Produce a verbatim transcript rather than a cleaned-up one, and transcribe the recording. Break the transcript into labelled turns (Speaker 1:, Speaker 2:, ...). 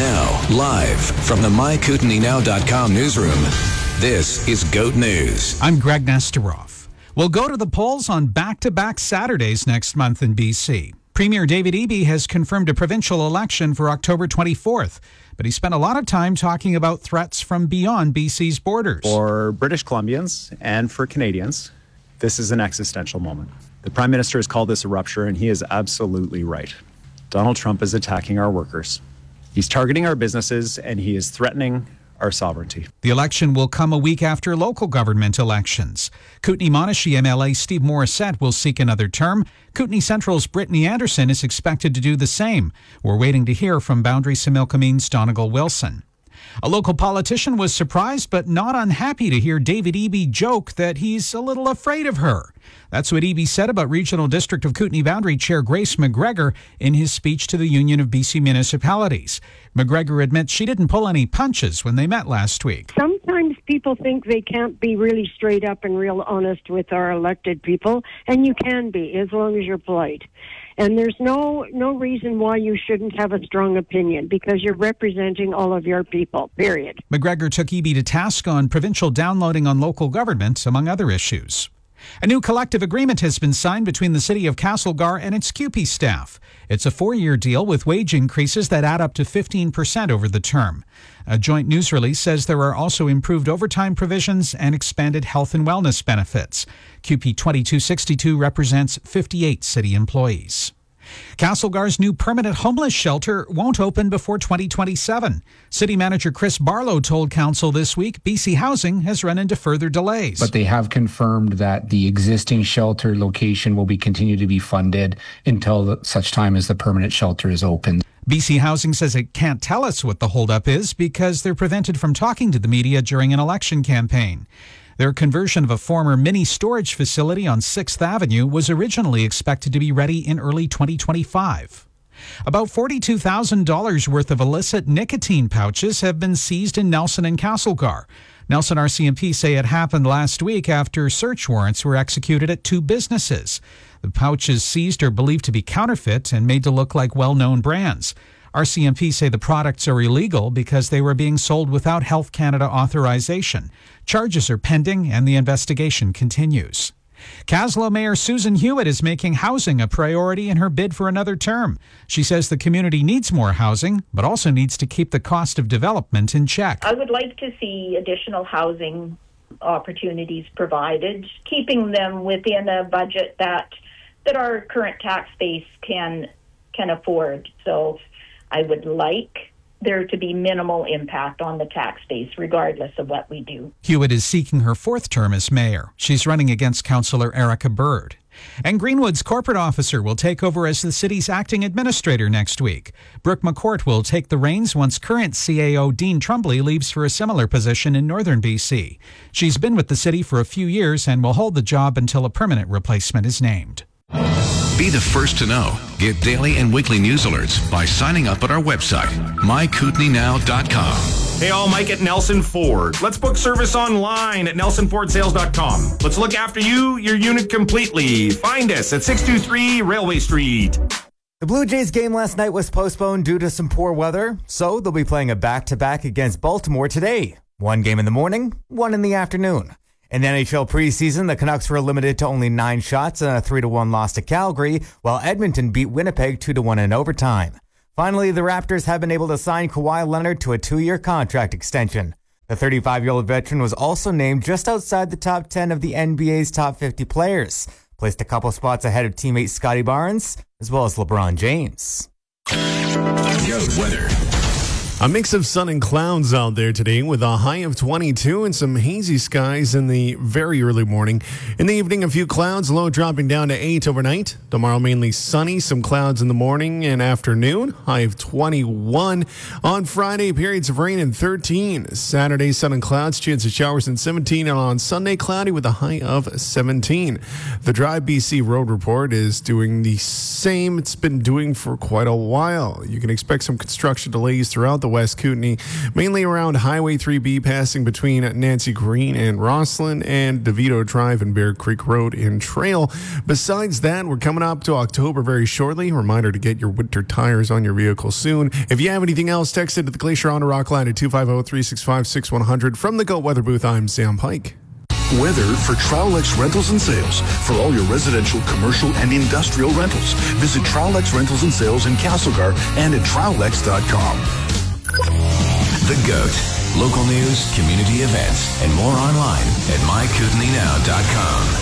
Speaker 1: Now, live from the my kootenai now dot com newsroom, this is GOAT News.
Speaker 2: I'm Greg Nesteroff. We'll go to the polls on back-to-back Saturdays next month in B C. Premier David Eby has confirmed a provincial election for October twenty-fourth, but he spent a lot of time talking about threats from beyond B C's borders.
Speaker 3: For British Columbians and for Canadians, this is an existential moment. The Prime Minister has called this a rupture, and he is absolutely right. Donald Trump is attacking our workers. He's targeting our businesses, and he is threatening our sovereignty.
Speaker 2: The election will come a week after local government elections. Kootenay-Monashee M L A Steve Morissette will seek another term. Kootenay Central's Brittany Anderson is expected to do the same. We're waiting to hear from Boundary Similkamine's Donegal Wilson. A local politician was surprised but not unhappy to hear David Eby joke that he's a little afraid of her. That's what Eby said about Regional District of Kootenay Boundary Chair Grace McGregor in his speech to the Union of B C Municipalities. McGregor admits she didn't pull any punches when they met last week.
Speaker 4: Sometimes people think they can't be really straight up and real honest with our elected people, and you can be as long as you're polite. And there's no no reason why you shouldn't have a strong opinion, because you're representing all of your people, period.
Speaker 2: McGregor took Eby to task on provincial downloading on local government, among other issues. A new collective agreement has been signed between the City of Castlegar and its C U P E staff. It's a four-year deal with wage increases that add up to fifteen percent over the term. A joint news release says there are also improved overtime provisions and expanded health and wellness benefits. C U P E twenty-two sixty-two represents fifty-eight city employees. Castlegar's new permanent homeless shelter won't open before twenty twenty-seven. City Manager Chris Barlow told Council this week B C Housing has run into further delays.
Speaker 5: But they have confirmed that the existing shelter location will be continued to be funded until such time as the permanent shelter is open.
Speaker 2: B C Housing says it can't tell us what the holdup is because they're prevented from talking to the media during an election campaign. Their conversion of a former mini storage facility on sixth Avenue was originally expected to be ready in early twenty twenty-five. About forty-two thousand dollars worth of illicit nicotine pouches have been seized in Nelson and Castlegar. Nelson R C M P say it happened last week after search warrants were executed at two businesses. The pouches seized are believed to be counterfeit and made to look like well-known brands. R C M P say the products are illegal because they were being sold without Health Canada authorization. Charges are pending and the investigation continues. Caslow Mayor Susan Hewitt is making housing a priority in her bid for another term. She says the community needs more housing, but also needs to keep the cost of development in check.
Speaker 6: I would like to see additional housing opportunities provided, keeping them within a budget that that our current tax base can can afford. So I would like there to be minimal impact on the tax base, regardless of what we do.
Speaker 2: Hewitt is seeking her fourth term as mayor. She's running against Councillor Erica Bird. And Greenwood's corporate officer will take over as the city's acting administrator next week. Brooke McCourt will take the reins once current C A O Dean Trumbley leaves for a similar position in northern B C. She's been with the city for a few years and will hold the job until a permanent replacement is named.
Speaker 1: Be the first to know. Get daily and weekly news alerts by signing up at our website, my kootenai now dot com.
Speaker 7: Hey all, Mike at Nelson Ford. Let's book service online at nelson ford sales dot com. Let's look after you, your unit completely. Find us at six two three Railway Street.
Speaker 8: The Blue Jays game last night was postponed due to some poor weather, so they'll be playing a back-to-back against Baltimore today. One game in the morning, one in the afternoon. In the N H L preseason, the Canucks were limited to only nine shots and a three to one loss to Calgary, while Edmonton beat Winnipeg two to one in overtime. Finally, the Raptors have been able to sign Kawhi Leonard to a two-year contract extension. The thirty-five-year-old veteran was also named just outside the top ten of the N B A's top fifty players, placed a couple spots ahead of teammate Scotty Barnes, as well as LeBron James.
Speaker 1: Goat weather.
Speaker 9: A mix of sun and clouds out there today with a high of twenty-two and some hazy skies in the very early morning. In the evening, a few clouds, low dropping down to eight overnight. Tomorrow, mainly sunny, some clouds in the morning and afternoon, high of twenty-one. On Friday, periods of rain and thirteen. Saturday, sun and clouds, chance of showers and seventeen. And on Sunday, cloudy with a high of seventeen. The Drive B C Road Report is doing the same it's been doing for quite a while. You can expect some construction delays throughout the the West Kootenay, mainly around Highway three B passing between Nancy Green and Rosslyn and DeVito Drive and Bear Creek Road in Trail. Besides that, we're coming up to October very shortly. Reminder to get your winter tires on your vehicle soon. If you have anything else, text it to the Glacier Honda Rock line at two five zero, three six five, six one zero zero. From the Goat Weather booth, I'm Sam Pike.
Speaker 10: Weather for Trowlex Rentals and Sales. For all your residential, commercial, and industrial rentals, visit Trowlex Rentals and Sales in Castlegar and at Trowlex dot com.
Speaker 1: The Goat. Local news, community events, and more online at my kootenay now dot com.